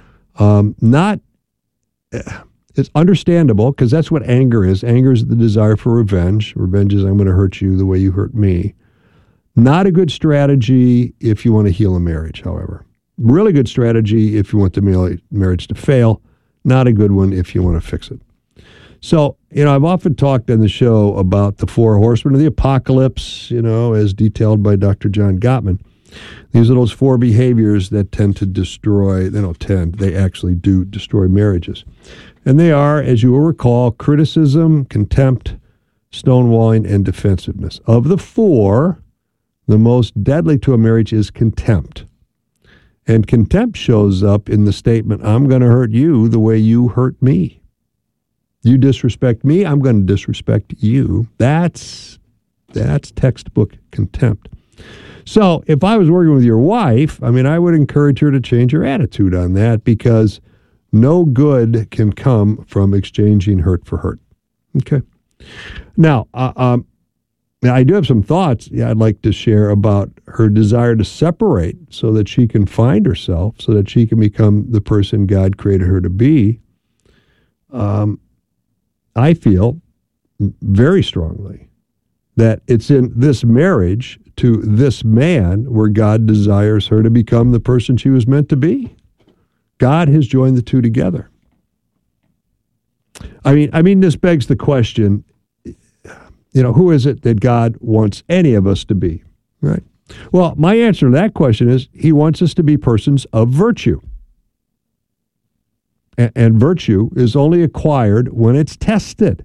Speaker 6: It's understandable, because that's what anger is. Anger is the desire for revenge. Revenge is, I'm going to hurt you the way you hurt me. Not a good strategy if you want to heal a marriage, however. Really good strategy if you want the marriage to fail. Not a good one if you want to fix it. So, I've often talked on the show about the 4 horsemen of the apocalypse, as detailed by Dr. John Gottman. These are those 4 behaviors that tend to destroy, they actually do destroy marriages. And they are, as you will recall, criticism, contempt, stonewalling, and defensiveness. Of the 4, the most deadly to a marriage is contempt. And contempt shows up in the statement, I'm going to hurt you the way you hurt me. You disrespect me, I'm going to disrespect you. That's textbook contempt. So if I was working with your wife, I would encourage her to change her attitude on that, because no good can come from exchanging hurt for hurt. Okay. Now, I do have some thoughts I'd like to share about her desire to separate so that she can find herself, so that she can become the person God created her to be. I feel very strongly that it's in this marriage to this man where God desires her to become the person she was meant to be. God has joined the two together. This begs the question, who is it that God wants any of us to be, right? Well, my answer to that question is he wants us to be persons of virtue. And virtue is only acquired when it's tested.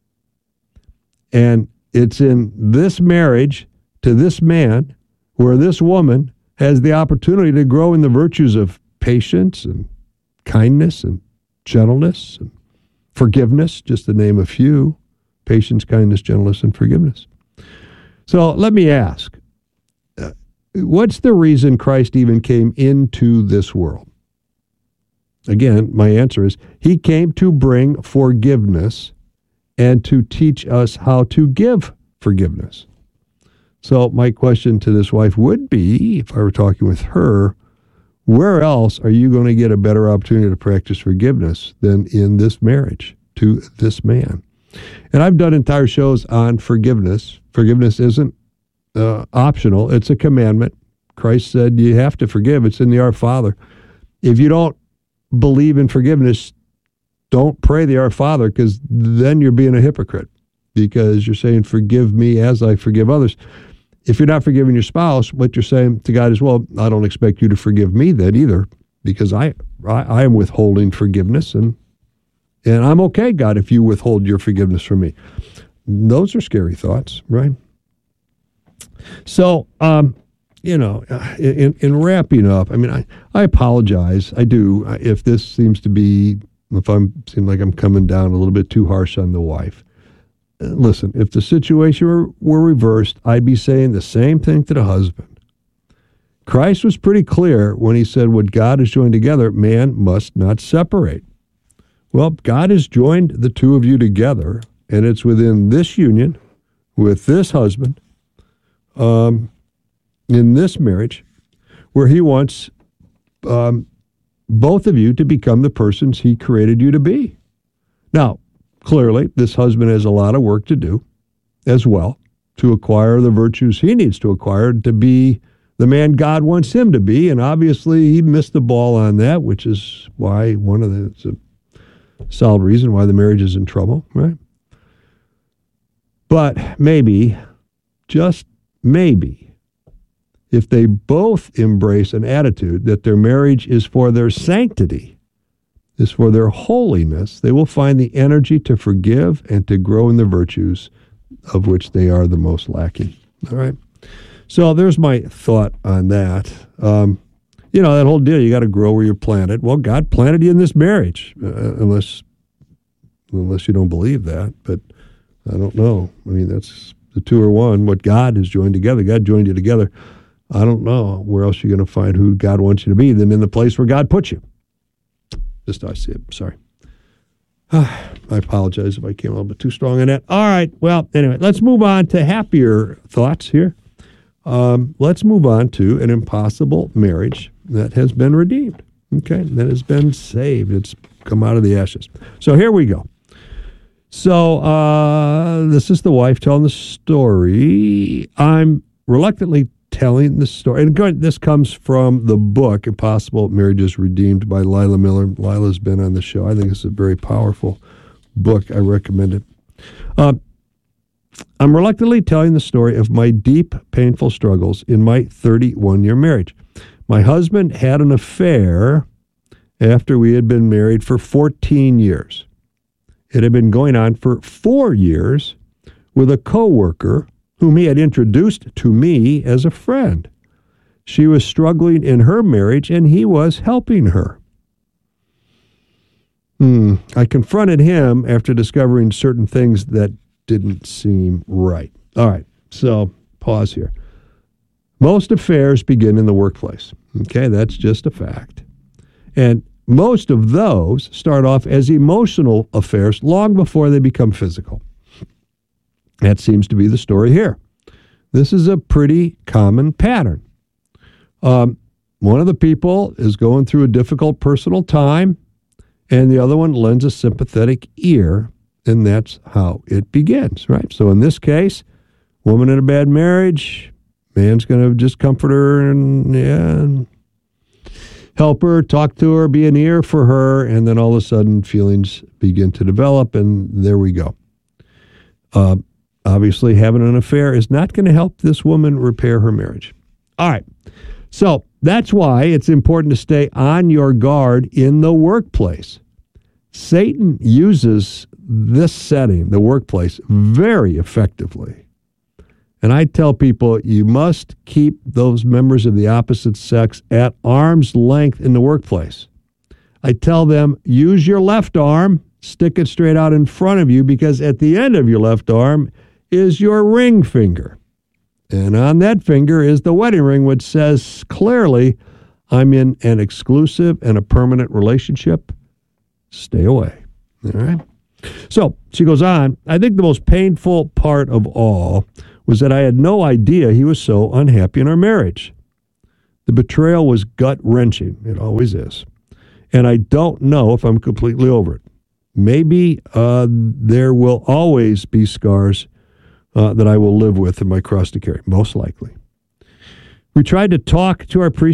Speaker 6: And it's in this marriage to this man where this woman has the opportunity to grow in the virtues of patience and kindness and gentleness and forgiveness, just to name a few: patience, kindness, gentleness, and forgiveness. So let me ask, what's the reason Christ even came into this world? Again, my answer is he came to bring forgiveness and to teach us how to give forgiveness. So my question to this wife would be, if I were talking with her, where else are you going to get a better opportunity to practice forgiveness than in this marriage to this man? And I've done entire shows on forgiveness. Forgiveness isn't optional. It's a commandment. Christ said you have to forgive. It's in the Our Father. If you don't believe in forgiveness, don't pray the Our Father, because then you're being a hypocrite, because you're saying, forgive me as I forgive others. If you're not forgiving your spouse, what you're saying to God is, well, I don't expect you to forgive me then either, because I am withholding forgiveness, and I'm okay, God, if you withhold your forgiveness from me. Those are scary thoughts, right? So, in wrapping up, I mean, I apologize. I do. If this seems like I'm coming down a little bit too harsh on the wife. Listen, if the situation were reversed, I'd be saying the same thing to the husband. Christ was pretty clear when he said, what God has joined together, man must not separate. Well, God has joined the two of you together, and it's within this union, with this husband, in this marriage, where he wants both of you to become the persons he created you to be. Now, clearly, this husband has a lot of work to do as well to acquire the virtues he needs to acquire to be the man God wants him to be. And obviously, he missed the ball on that, which is why it's a solid reason why the marriage is in trouble, right? But maybe, just maybe, if they both embrace an attitude that their marriage is for their sanctity, is for their holiness, they will find the energy to forgive and to grow in the virtues of which they are the most lacking. All right? So there's my thought on that. That whole deal, you got to grow where you're planted. Well, God planted you in this marriage, unless you don't believe that. But I don't know. I mean, that's the two are one. What God has joined together, God joined you together. I don't know where else you're going to find who God wants you to be than in the place where God put you. Just I see it. Sorry. I apologize if I came a little bit too strong on that. All right. Well, anyway, let's move on to happier thoughts here. Let's move on to an impossible marriage that has been redeemed. Okay. That has been saved. It's come out of the ashes. So here we go. So this is the wife telling the story. I'm reluctantly telling the story. And this comes from the book, Impossible Marriages Redeemed by Lila Miller. Lila's been on the show. I think it's a very powerful book. I recommend it. I'm reluctantly telling the story of my deep, painful struggles in my 31-year marriage. My husband had an affair after we had been married for 14 years. It had been going on for 4 years with a coworker whom he had introduced to me as a friend. She was struggling in her marriage, and he was helping her. I confronted him after discovering certain things that didn't seem right. All right, so pause here. Most affairs begin in the workplace. Okay, that's just a fact. And most of those start off as emotional affairs long before they become physical. That seems to be the story here. This is a pretty common pattern. One of the people is going through a difficult personal time, and the other one lends a sympathetic ear, and that's how it begins, right? So in this case, woman in a bad marriage, man's going to just comfort her and help her, talk to her, be an ear for her, and then all of a sudden feelings begin to develop, and there we go. Obviously, having an affair is not going to help this woman repair her marriage. All right. So that's why it's important to stay on your guard in the workplace. Satan uses this setting, the workplace, very effectively. And I tell people you must keep those members of the opposite sex at arm's length in the workplace. I tell them, use your left arm stick it straight out in front of you, because at the end of your left arm is your ring finger. And on that finger is the wedding ring, which says clearly, I'm in an exclusive and a permanent relationship. Stay away. All right? So she goes on, I think the most painful part of all was that I had no idea he was so unhappy in our marriage. The betrayal was gut-wrenching. It always is. And I don't know if I'm completely over it. Maybe there will always be scars that I will live with in my cross to carry, most likely. We tried to talk to our priest